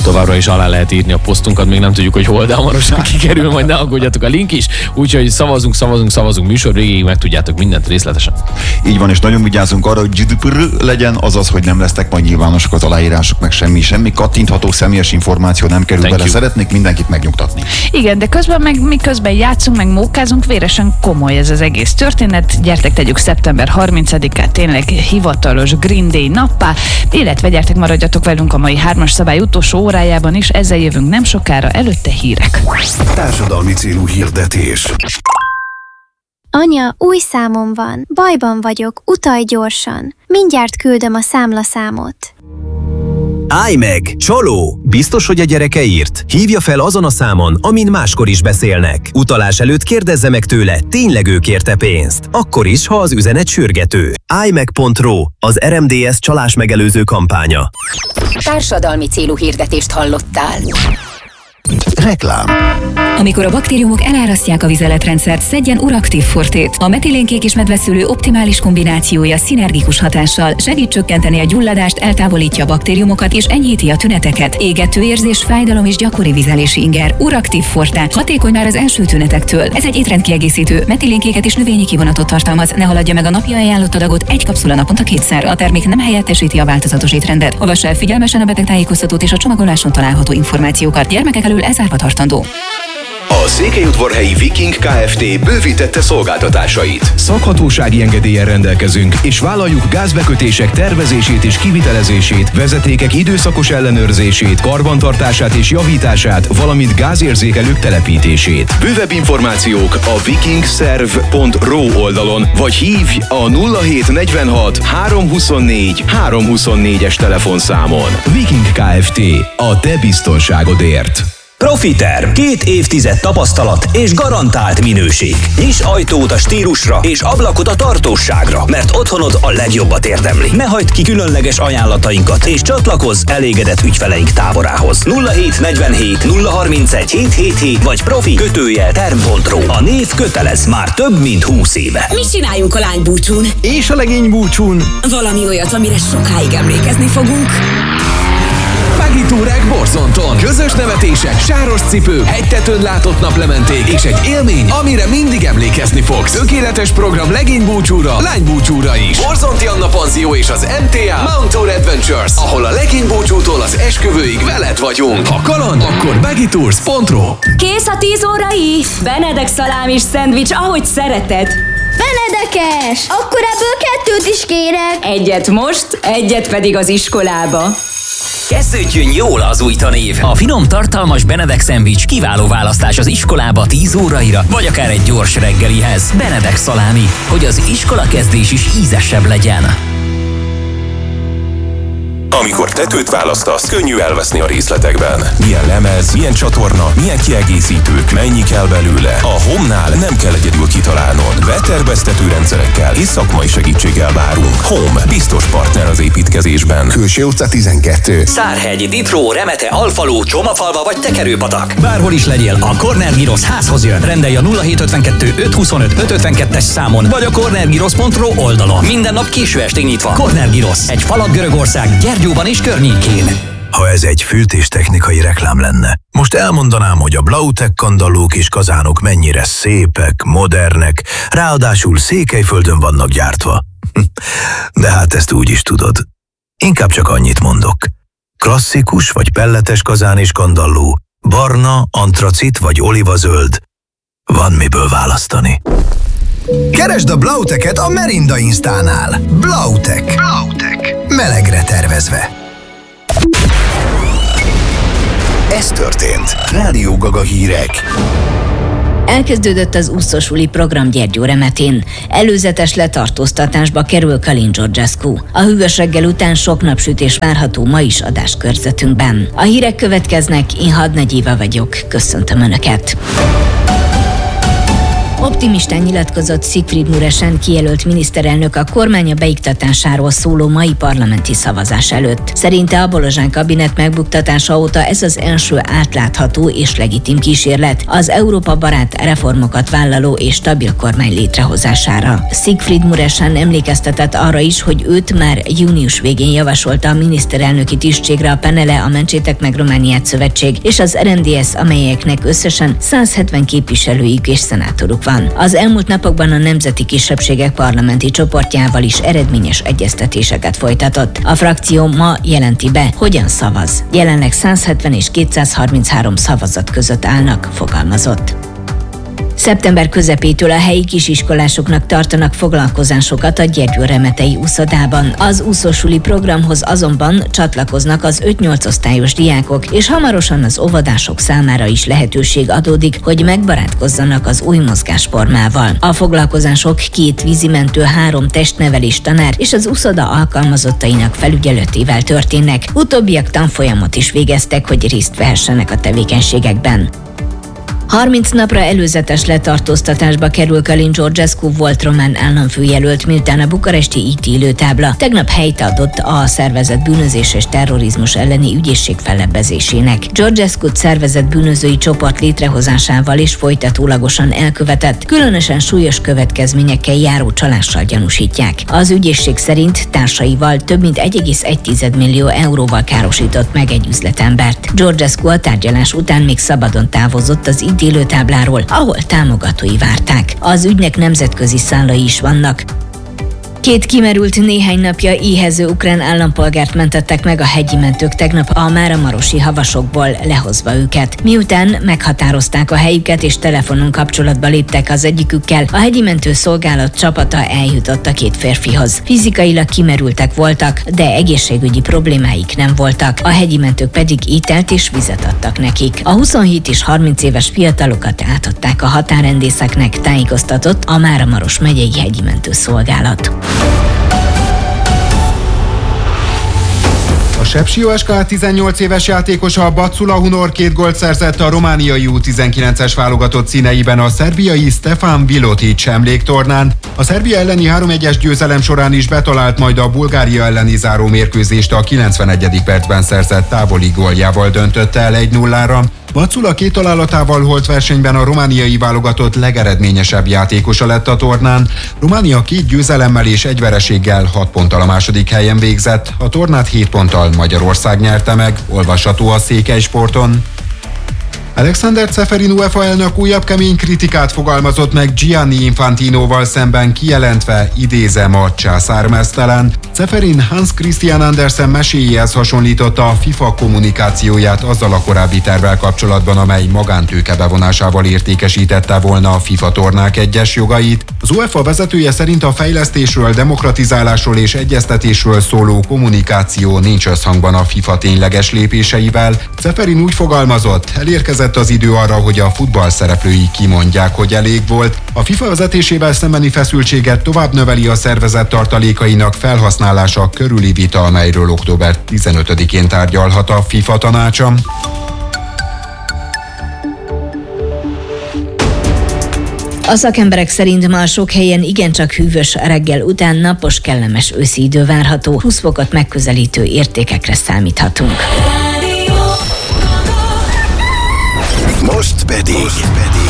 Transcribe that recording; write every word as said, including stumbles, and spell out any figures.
Továbbra is alá lehet írni a posztunkat, még nem tudjuk, hogy hol, de hamarosan kikerül, majd ne aggódjatok, a link is. Úgyhogy szavazunk, szavazunk, szavazunk, műsor végéig megtudjátok mindent részletesen. Így van, és nagyon vigyázzunk arra, hogy gé dé pé er legyen, azaz, hogy nem lesznek majd nyilvánosak az aláírások, meg semmi, semmi kattintható személyes információ nem kerül Thank bele. you. Szeretnék mindenkit megnyugtatni. Igen, de közben meg mi közben játszunk, meg mókázunk, véresen komoly ez az egész történet. Gyertek, tegyük szeptember harmincadikát tényleg hivatalos Green Day nappá, illetve gyertek, maradjatok velünk a mai hármas szabály utolsó órájában is, ezzel jövünk nem sokára, előtte hírek. Társadalmi célú hirdetés. Anya, új számom van. Bajban vagyok, utalj gyorsan. Mindjárt küldöm a számlaszámot. Állj meg! Csaló! Biztos, hogy a gyereke írt? Hívja fel azon a számon, amin máskor is beszélnek. Utalás előtt kérdezze meg tőle, tényleg ő kérte pénzt. Akkor is, ha az üzenet sürgető. állj meg pont ro, az er em dé es csalás megelőző kampánya. Társadalmi célú hirdetést hallottál. Reklám. Amikor a baktériumok elárasztják a vizeletrendszert, szedjen Uraktív Fortét. A metilénkék és medveszülő optimális kombinációja szinergikus hatással segít csökkenteni a gyulladást, eltávolítja a baktériumokat és enyhíti a tüneteket. Égető érzés, fájdalom és gyakori vizelési inger. Uraktív Forte. Hatékony már az első tünetektől. Ez egy étrendkiegészítő, metilénkéket és növényi kivonatot tartalmaz. Ne haladja meg a napi ajánlott adagot, egy kapszula naponta kétszer. A termék nem helyettesíti a változatos étrendet. Olvassa el figyelmesen a betegtájékoztatót és a csomagoláson található információkat. Gyermekek elől elzárva tartandó. A Székelyudvarhelyi Viking Kft. Bővítette szolgáltatásait. Szakhatósági engedéllyel rendelkezünk, és vállaljuk gázbekötések tervezését és kivitelezését, vezetékek időszakos ellenőrzését, karbantartását és javítását, valamint gázérzékelők telepítését. Bővebb információk a vikingszerv pont ro oldalon, vagy hívj a nulla hét negyvenhat háromszázhuszonnégy háromszázhuszonnégyes telefonszámon. Viking Kft. A te biztonságodért. Profiter. Két évtized tapasztalat és garantált minőség. Nyiss ajtót a stílusra és ablakot a tartósságra, mert otthonod a legjobbat érdemli. Ne hagyd ki különleges ajánlatainkat, és csatlakozz elégedett ügyfeleink táborához. nulla hét negyvenhét nulla harmincegy hétszázhetvenhét vagy profi kötőjel term pont ro. A név kötelez már több mint húsz éve. Mit csináljunk a lánybúcsún? És a legény búcsún. Valami olyat, amire sokáig emlékezni fogunk. Megitúrák Borzonton. Közös nevetések, sáros cipő, hegytetőn látott naplementék és egy élmény, amire mindig emlékezni fogsz. Tökéletes program legény búcsúra, lány búcsúra is. Borzonti Anna Panzió és az em té á Mount Tour Adventures, ahol a legény búcsútól az esküvőig veled vagyunk. Ha kaland, akkor megitours pont ro. Kész a tíz órai? Benedek szalám és szendvics, ahogy szereted. Benedekes! Akkor ebből kettőt is kérek. Egyet most, egyet pedig az iskolába. Kezdődjön jól az új tanév! A finom, tartalmas Benedek szendvics kiváló választás az iskolába tíz óraira, vagy akár egy gyors reggelihez. Benedek szalámi, hogy az iskola kezdés is ízesebb legyen. Amikor tetőt választasz, könnyű elveszni a részletekben. Milyen lemez, milyen csatorna, milyen kiegészítők, mennyi kell belőle. A Home-nál nem kell egyedül kitalálnod. Beterveztető rendszerekkel és szakmai segítséggel várunk. Home, biztos partner az építkezésben. Külső utca tizenkettő. Szárhegy, Ditró, Remete, Alfalu, Csomafalva vagy Tekerőpatak. Bárhol is legyél, a Corner Gyrosz házhoz jön. Rendelj a nulla hét ötvenkettő öt huszonöt öt ötvenkettes számon, vagy a corner gyrosz pont ro oldalon. Minden nap késő estig nyitva. Corner Gyrosz, egy falat Görögország, Gyergyóban és környékén. Ha ez egy fűtéstechnikai reklám lenne, most elmondanám, hogy a Blautek kandallók és kazánok mennyire szépek, modernek, ráadásul Székelyföldön vannak gyártva. De hát ezt úgy is tudod. Inkább csak annyit mondok. Klasszikus vagy pelletes kazán és kandalló, barna, antracit vagy olivazöld. Van miből választani. Keresd a Blauteket a Merinda Instánál. Blautek. Blautek. Melegre tervezve. Ez történt. Rádió Gaga hírek. Elkezdődött az úszósuli program Gyergyó Remetén. Előzetes letartóztatásba kerül Kalin Georgescu. A hűvös reggel után sok napsütés várható ma is adáskörzetünkben. A hírek következnek, én Hadnagy Éva vagyok. Köszöntöm Önöket! Optimistán nyilatkozott Siegfried Muresan kijelölt miniszterelnök a kormánya beiktatásáról szóló mai parlamenti szavazás előtt. Szerinte a Bolozsán kabinet megbuktatása óta ez az első átlátható és legitim kísérlet az Európa barát reformokat vállaló és stabil kormány létrehozására. Siegfried Muresan emlékeztetett arra is, hogy őt már június végén javasolta a miniszterelnöki tisztségre a Penele, a Mentsétek meg Romániát szövetség és az er en dé es, amelyeknek összesen száz hetven képviselőjük és szenátoruk van. Az elmúlt napokban a Nemzeti Kisebbségek parlamenti csoportjával is eredményes egyeztetéseket folytatott. A frakció ma jelenti be, hogyan szavaz. Jelenleg száz hetven és kétszázharminchárom szavazat között állnak, fogalmazott. Szeptember közepétől a helyi kisiskolásoknak tartanak foglalkozásokat a Gyergyóremetei úszodában. Az úszósuli programhoz azonban csatlakoznak az öt-nyolc osztályos diákok, és hamarosan az óvodások számára is lehetőség adódik, hogy megbarátkozzanak az új mozgásformával. A foglalkozások két vízimentő, három testnevelés tanár és az úszoda alkalmazottainak felügyeletével történnek. Utóbbiak tanfolyamot is végeztek, hogy részt vehessenek a tevékenységekben. harminc napra előzetes letartóztatásba kerül Călin Georgescu volt román államfőjelölt, miután a bukaresti ítélőtábla tegnap helyt adott a szervezett bűnözés és terrorizmus elleni ügyészség fellebbezésének. Georgescut szervezett bűnözői csoport létrehozásával és folytatólagosan elkövetett, különösen súlyos következményekkel járó csalással gyanúsítják. Az ügyészség szerint társaival több mint egy egész egy millió euróval károsított meg egy üzletembert. Georgescu a tárgyalás után még szabadon távozott az ítélőtábláról, ahol támogatói várták. Az ügynek nemzetközi szálai is vannak. Két kimerült néhány napja éhező ukrán állampolgárt mentettek meg a hegyi mentők tegnap a máramarosi havasokból, lehozva őket. Miután meghatározták a helyüket és telefonon kapcsolatba léptek az egyikükkel, a hegyi mentő szolgálat csapata eljutott a két férfihoz. Fizikailag kimerültek voltak, de egészségügyi problémáik nem voltak. A hegyi mentők pedig ételt és vizet adtak nekik. A huszonhét és harminc éves fiatalokat átadták a határrendészeknek, tájékoztatott a Máramaros megyei hegyi mentő szolgálat. A Sepsi o es ká tizennyolc éves játékosa Bacula Hunor két gólt szerzett a romániai U tizenkilences válogatott színeiben a szerbiai Stefan Vilotić emléktornán. A Szerbia elleni három egyes győzelem során is betalált, majd a Bulgária elleni záró mérkőzést a kilencvenegyedik percben szerzett távoli góljával döntötte el egy nullára. Bacula két találatával holt versenyben a romániai válogatott legeredményesebb játékosa lett a tornán. Románia két győzelemmel és egy vereséggel hat ponttal a második helyen végzett. A tornát hét ponttal Magyarország nyerte meg, olvasható a Székely Sporton. Alexander Ceferin UEFA elnök újabb kemény kritikát fogalmazott meg Gianni Infantinoval szemben, kijelentve, idézem, a császár meztelen. Ceferin Hans Christian Andersen meséjéhez hasonlította a FIFA kommunikációját azzal a korábbi tervvel kapcsolatban, amely magántőke bevonásával értékesítette volna a FIFA tornák egyes jogait. Az UEFA vezetője szerint a fejlesztésről, demokratizálásról és egyeztetésről szóló kommunikáció nincs összhangban a FIFA tényleges lépéseivel. Ceferin úgy fogalmazott, elérkezett az idő arra, hogy a futball szereplői kimondják, hogy elég volt. A FIFA vezetésével szembeni feszültséget tovább növeli a szervezet tartalékainak felhasználása körüli vita, amelyről október tizenötödikén tárgyalhat a FIFA tanácsa. A szakemberek szerint ma sok helyen igencsak hűvös reggel után napos, kellemes őszi idő várható, húsz fokot megközelítő értékekre számíthatunk. Most pedig... Most pedig.